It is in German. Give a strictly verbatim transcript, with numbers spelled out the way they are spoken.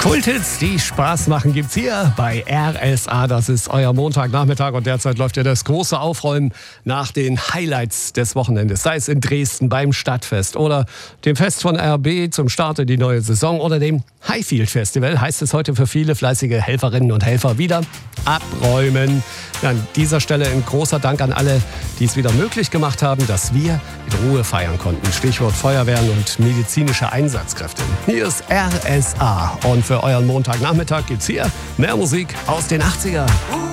Kulthits, die Spaß machen, gibt's hier bei R S A. Das ist euer Montagnachmittag und derzeit läuft ja das große Aufräumen nach den Highlights des Wochenendes. Sei es in Dresden beim Stadtfest oder dem Fest von R B zum Start in die neue Saison oder dem Highfield Festival, heißt es heute für viele fleißige Helferinnen und Helfer wieder abräumen. Ja, an dieser Stelle ein großer Dank an alle, die es wieder möglich gemacht haben, dass wir in Ruhe feiern konnten. Stichwort Feuerwehren und medizinische Einsatzkräfte. Hier ist R S A und für euren Montagnachmittag gibt's hier mehr Musik aus den achtziger.